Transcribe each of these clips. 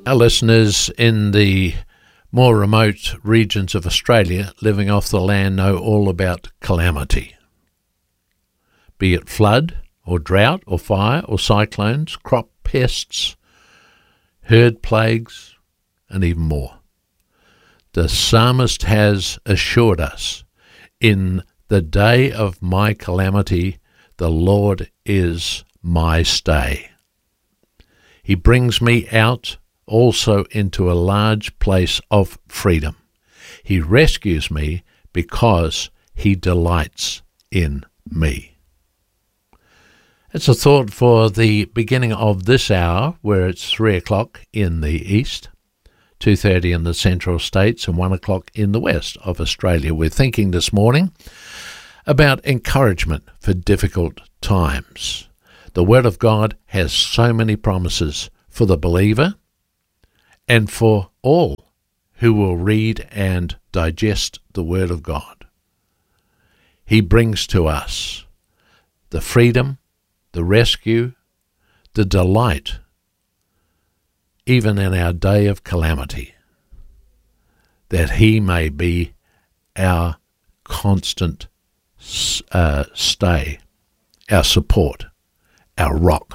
Our listeners in the more remote regions of Australia living off the land know all about calamity. Be it flood or drought or fire or cyclones, crop pests, herd plagues, and even more. The psalmist has assured us, in the day of my calamity, the Lord is my stay. He brings me out also into a large place of freedom. He rescues me because he delights in me. It's a thought for the beginning of this hour, where it's 3 o'clock in the east, 2:30 in the central states, and 1 o'clock in the west of Australia. We're thinking this morning about encouragement for difficult times. The Word of God has so many promises for the believer and for all who will read and digest the Word of God. He brings to us the freedom, the rescue, the delight, even in our day of calamity, that he may be our constant stay, our support, our rock.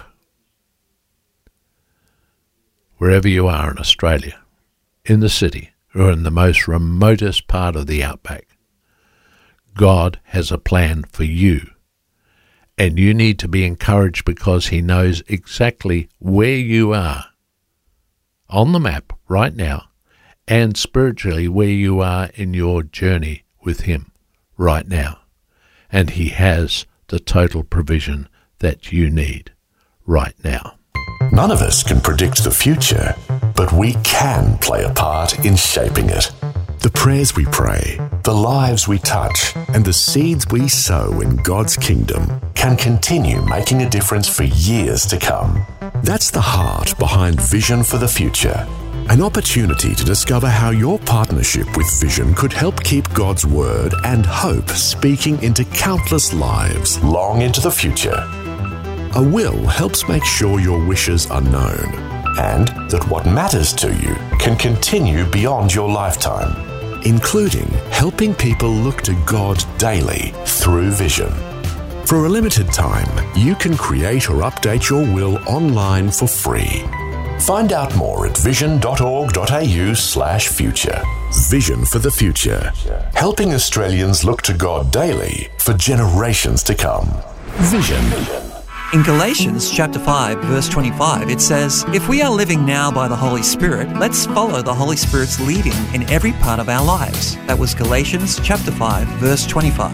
Wherever you are in Australia, in the city, or in the most remotest part of the outback, God has a plan for you. And you need to be encouraged because he knows exactly where you are on the map right now, and spiritually where you are in your journey with him right now. And he has the total provision that you need right now. None of us can predict the future, but we can play a part in shaping it. The prayers we pray, the lives we touch, and the seeds we sow in God's kingdom can continue making a difference for years to come. That's the heart behind Vision for the Future, an opportunity to discover how your partnership with Vision could help keep God's word and hope speaking into countless lives long into the future. A will helps make sure your wishes are known and that what matters to you can continue beyond your lifetime, including helping people look to God daily through Vision. For a limited time, you can create or update your will online for free. Find out more at vision.org.au/future. Vision for the Future, helping Australians look to God daily for generations to come. Vision. In Galatians chapter 5, verse 25, it says, "If we are living now by the Holy Spirit, let's follow the Holy Spirit's leading in every part of our lives." That was Galatians chapter 5, verse 25.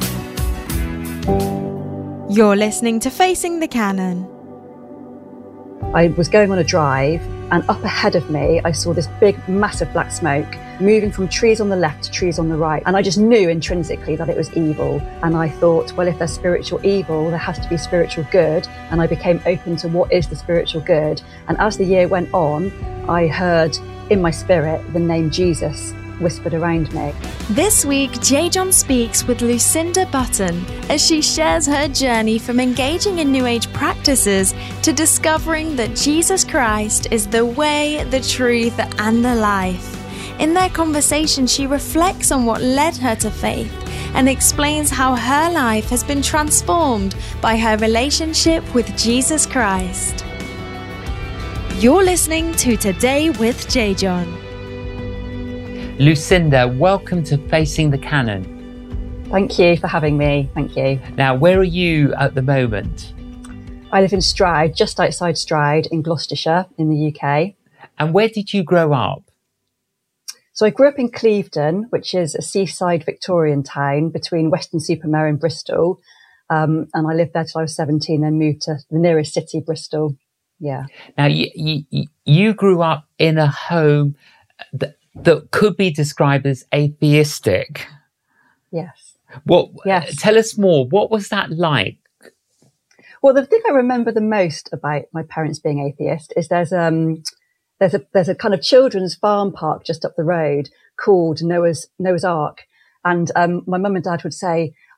You're listening to Facing the Canon. I was going on a drive, and up ahead of me, I saw this big, massive black smoke moving from trees on the left to trees on the right. And I just knew intrinsically that it was evil. And I thought, well, if there's spiritual evil, there has to be spiritual good. And I became open to what is the spiritual good. And as the year went on, I heard in my spirit the name Jesus whispered around me. This week, J. John speaks with Lucinda Button as she shares her journey from engaging in New Age practices to discovering that Jesus Christ is the way, the truth, and the life. In their conversation, she reflects on what led her to faith and explains how her life has been transformed by her relationship with Jesus Christ. You're listening to Today with J. John. Lucinda, welcome to Facing the Canon. Thank you for having me. Thank you. Now, where are you at the moment? I live in Stroud, just outside Stroud in Gloucestershire in the UK. And where did you grow up? So I grew up in Clevedon, which is a seaside Victorian town between Weston-super-Mare and Bristol. And I lived there till I was 17, then moved to the nearest city, Bristol. Yeah. Now, you grew up in a home that could be described as atheistic. Yes. Yes. Tell us more. What was that like? Well, the thing I remember the most about my parents being atheist is there's a kind of children's farm park just up the road called Noah's Ark. And my mum and dad would say,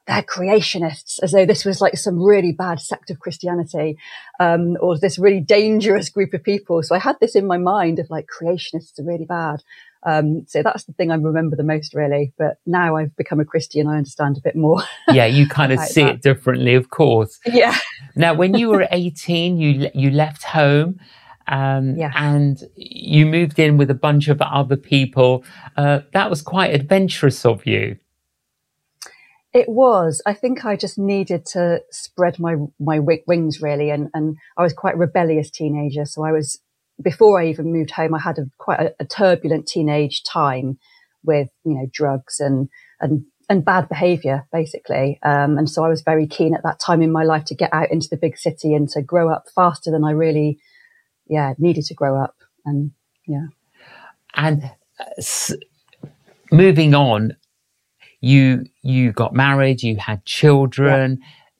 they're creationists, as though this was like some really bad sect of Christianity, or this really dangerous group of people. So I had this in my mind of like, creationists are really bad. So that's the thing I remember the most, really. But now I've become a Christian, I understand a bit more. Yeah, you kind of see it differently, of course. Yeah. Now, when you were 18, you left home. And you moved in with a bunch of other people. That was quite adventurous of you. It was. I think I just needed to spread my wings, really. And I was quite a rebellious teenager. So before I even moved home, I had quite a turbulent teenage time with, drugs and bad behavior, basically. And so I was very keen at that time in my life to get out into the big city and to grow up faster than I really, needed to grow up. And And moving on, you got married, you had children,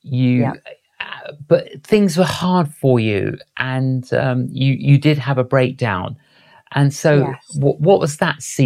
but things were hard for you, and you did have a breakdown. And so what was that season